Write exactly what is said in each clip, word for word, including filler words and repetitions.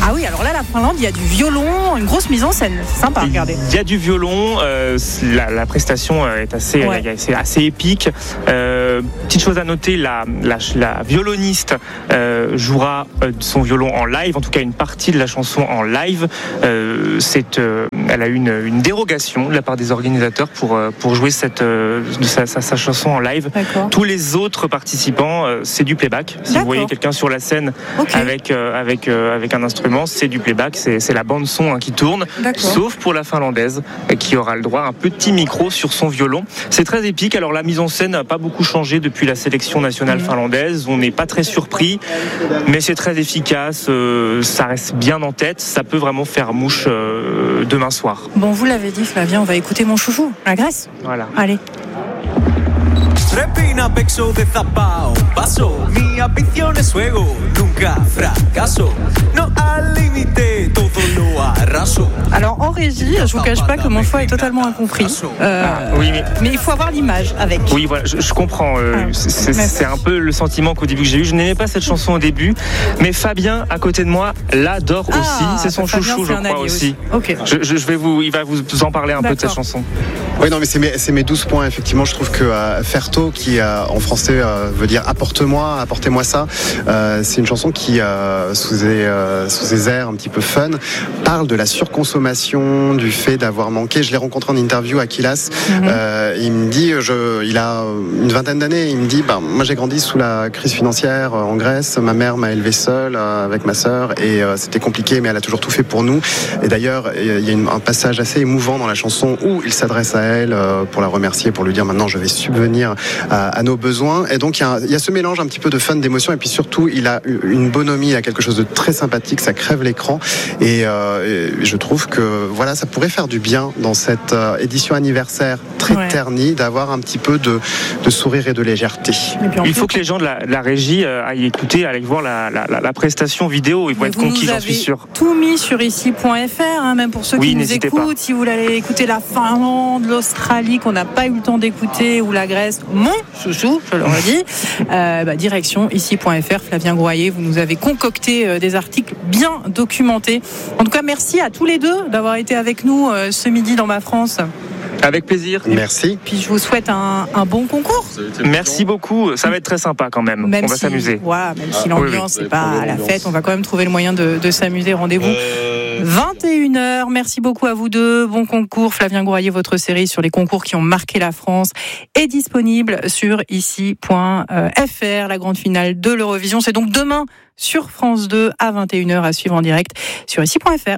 Ah oui, alors là, la Finlande, il y a du violon, une grosse mise en scène. C'est sympa, regardez. Il y a du violon, euh, la, la prestation est assez, ouais. euh, c'est assez épique. Euh, petite chose à noter, la, la, la violoniste euh, jouera son violon en live, en tout cas une partie de la chanson en live. Euh, c'est, euh, elle a eu une, une dérogation de la part des organisateurs pour, pour jouer cette, euh, sa, sa, sa chanson en live. D'accord. Tous les autres participants, euh, c'est du playback. Si D'accord. vous voyez quelqu'un sur la scène okay. avec, euh, avec, euh, avec un instrument, c'est du playback, c'est, c'est la bande son hein, qui tourne, D'accord. sauf pour la finlandaise qui aura le droit à un petit micro sur son violon. C'est très épique. Alors la mise en scène n'a pas beaucoup changé depuis la sélection nationale mmh. finlandaise. On n'est pas très surpris, mais c'est très efficace. Euh, ça reste bien en tête. Ça peut vraiment faire mouche euh, demain soir. Bon, vous l'avez dit, Flavien, on va écouter mon chouchou, la Grèce. Voilà. Allez. Repina pexo de zapao, paso, mi ambición es juego, nunca fracaso, no al límite, todo lo arraso. Alors en régie, je vous cache pas que mon choix est totalement incompris. Euh, ah, oui, mais... mais il faut avoir l'image avec. Oui, voilà, je, je comprends. Euh, ah, c'est, c'est un peu le sentiment qu'au début que j'ai eu. Je n'aimais pas cette chanson au début, mais Fabien à côté de moi l'adore ah, aussi. C'est son Fabien, chouchou, c'est je crois aussi. aussi. Ok. Je, je vais vous, il va vous en parler un D'accord. peu de cette chanson. Oui, non, mais c'est mes, c'est mes douze points. Effectivement, je trouve que euh, Ferto, qui euh, en français euh, veut dire apporte-moi, apportez-moi ça, euh, c'est une chanson qui, euh, sous, des, euh, sous des airs un petit peu fun, parle de la surconsommation, du fait d'avoir manqué. Je l'ai rencontré en interview à Kilas. Mm-hmm. Euh, il me dit, je, il a une vingtaine d'années, il me dit, bah, moi j'ai grandi sous la crise financière euh, en Grèce. Ma mère m'a élevé seule euh, avec ma sœur et euh, c'était compliqué, mais elle a toujours tout fait pour nous. Et d'ailleurs, il y a une, un passage assez émouvant dans la chanson où il s'adresse à elle pour la remercier, pour lui dire maintenant je vais subvenir à, à nos besoins. Et donc il y, a, il y a ce mélange un petit peu de fun, d'émotion, et puis surtout il a une bonhomie, il a quelque chose de très sympathique, ça crève l'écran et, euh, et je trouve que voilà, ça pourrait faire du bien dans cette euh, édition anniversaire très ouais. ternie d'avoir un petit peu de, de sourire et de légèreté. Et il faut que les gens de la, de la régie euh, aillent écouter, aillent voir la, la, la, la prestation vidéo, ils vont être conquis, j'en suis sûr. Tout mis sur ici point f r, hein, même pour ceux oui, qui nous écoutent, pas. Si vous voulez écouter la Finlande, l'Australie qu'on n'a pas eu le temps d'écouter, ou la Grèce, mon chouchou, je l'aurais dit, euh, bah, direction ici point f r. Flavien Groyer, vous nous avez concocté euh, des articles bien documentés. En tout cas, merci à tous les deux d'avoir été avec nous euh, ce midi dans Ma France. Avec plaisir. Merci. Puis je vous souhaite un, un bon concours. Merci beaucoup. Ça va être très sympa quand même. même on va si, s'amuser. Voilà, même ah, si l'ambiance n'est oui, oui. pas à la fête, on va quand même trouver le moyen de, de s'amuser. Rendez-vous euh... vingt et une heures. Merci beaucoup à vous deux. Bon concours. Flavien Groyer, votre série sur les concours qui ont marqué la France est disponible sur ici point f r. La grande finale de l'Eurovision, c'est donc demain sur France deux à vingt et une heures à suivre en direct sur ici point f r.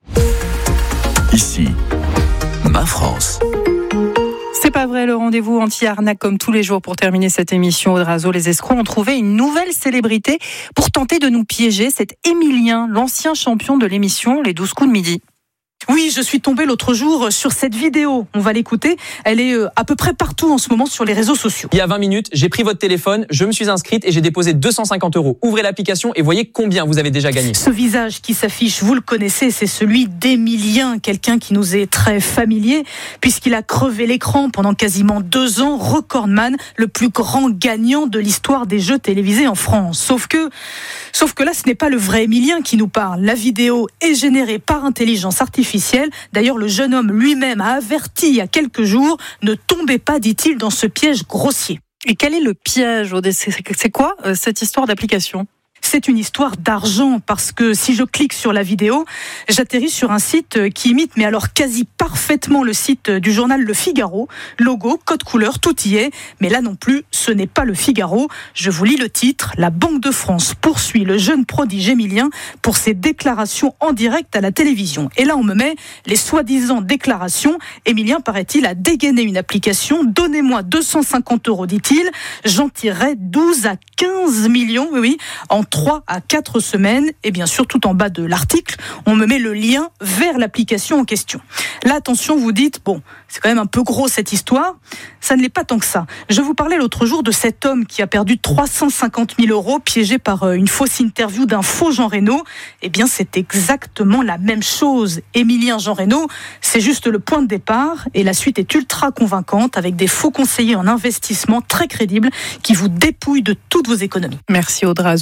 Ici, Ma France. C'est pas vrai, le rendez-vous anti-arnaque comme tous les jours pour terminer cette émission. Audrazo, les escrocs ont trouvé une nouvelle célébrité pour tenter de nous piéger. C'est Émilien, l'ancien champion de l'émission Les douze coups de midi. Oui, je suis tombée l'autre jour sur cette vidéo. On va l'écouter. Elle est à peu près partout en ce moment sur les réseaux sociaux. Il y a vingt minutes, j'ai pris votre téléphone, je me suis inscrite et j'ai déposé deux cent cinquante euros. Ouvrez l'application et voyez combien vous avez déjà gagné. Ce visage qui s'affiche, vous le connaissez, c'est celui d'Émilien, quelqu'un qui nous est très familier puisqu'il a crevé l'écran pendant quasiment deux ans, recordman, le plus grand gagnant de l'histoire des jeux télévisés en France. Sauf que, sauf que là, ce n'est pas le vrai Émilien qui nous parle. La vidéo est générée par intelligence artificielle. D'ailleurs, le jeune homme lui-même a averti il y a quelques jours, ne tombez pas, dit-il, dans ce piège grossier. Et quel est le piège, Odé ? C'est quoi euh, cette histoire d'application ? C'est une histoire d'argent parce que si je clique sur la vidéo, j'atterris sur un site qui imite, mais alors quasi parfaitement le site du journal Le Figaro. Logo, code couleur, tout y est. Mais là non plus, ce n'est pas Le Figaro. Je vous lis le titre. La Banque de France poursuit le jeune prodige Émilien pour ses déclarations en direct à la télévision. Et là, on me met les soi-disant déclarations. Émilien, paraît-il, a dégainé une application. Donnez-moi deux cent cinquante euros, dit-il. J'en tirerai douze à quinze millions, oui, oui, en trois à quatre semaines. Et bien sûr, tout en bas de l'article, on me met le lien vers l'application en question. Là, attention, vous dites, bon, c'est quand même un peu gros cette histoire. Ça ne l'est pas tant que ça. Je vous parlais l'autre jour de cet homme qui a perdu trois cent cinquante mille euros piégé par une fausse interview d'un faux Jean Reno. Eh bien, c'est exactement la même chose. Émilien Jean Reno, c'est juste le point de départ et la suite est ultra convaincante avec des faux conseillers en investissement très crédibles qui vous dépouillent de toutes vos économies. Merci Audrazo, c'est pas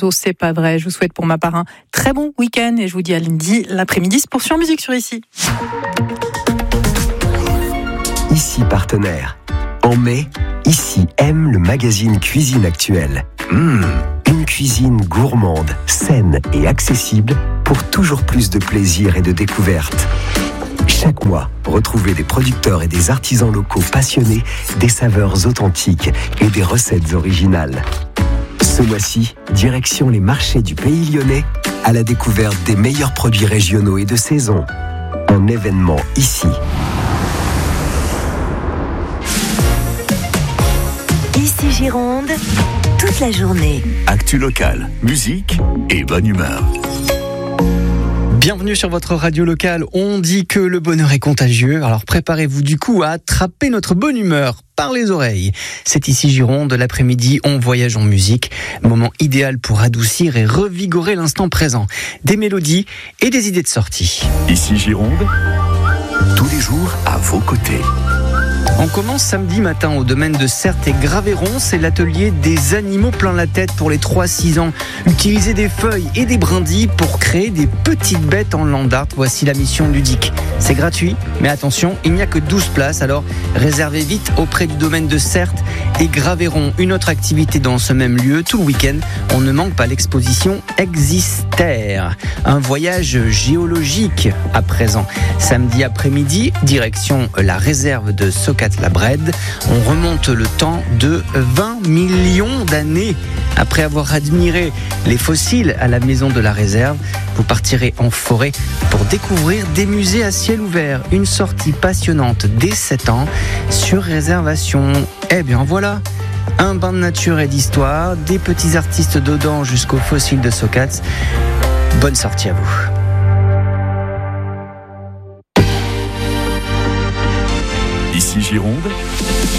pas vrai. Je vous souhaite pour ma part un très bon week-end et je vous dis à lundi l'après-midi. C'est poursuit en musique sur Ici. Ici partenaire. En mai, Ici aime le magazine Cuisine Actuelle. Mmh, une cuisine gourmande, saine et accessible pour toujours plus de plaisir et de découvertes. Chaque mois, retrouvez des producteurs et des artisans locaux passionnés, des saveurs authentiques et des recettes originales. Ce mois-ci, direction les marchés du Pays Lyonnais à la découverte des meilleurs produits régionaux et de saison. Un événement ici. Ici Gironde, toute la journée. Actu locale, musique et bonne humeur. Bienvenue sur votre radio locale. On dit que le bonheur est contagieux, alors préparez-vous du coup à attraper notre bonne humeur par les oreilles. C'est Ici Gironde, l'après-midi, on voyage en musique. Moment idéal pour adoucir et revigorer l'instant présent. Des mélodies et des idées de sortie. Ici Gironde, tous les jours à vos côtés. On commence samedi matin au domaine de Certes et Graveyron. C'est l'atelier des animaux plein la tête pour les trois six ans. Utiliser des feuilles et des brindilles pour créer des petites bêtes en land art. Voici la mission ludique. C'est gratuit, mais attention, il n'y a que douze places, alors réservez vite auprès du domaine de Certes et Graveyron. Une autre activité dans ce même lieu, tout le week-end, on ne manque pas l'exposition Exister. Un voyage géologique à présent. Samedi après-midi, direction la réserve de Socat-la-Brède. On remonte le temps de vingt millions d'années. Après avoir admiré les fossiles à la maison de la réserve, vous partirez en forêt pour découvrir des musées à ciel ouvert. Une sortie passionnante dès sept ans sur réservation. Eh bien voilà, un bain de nature et d'histoire, des petits artistes dedans jusqu'aux fossiles de Socat. Bonne sortie à vous. Ici Gironde,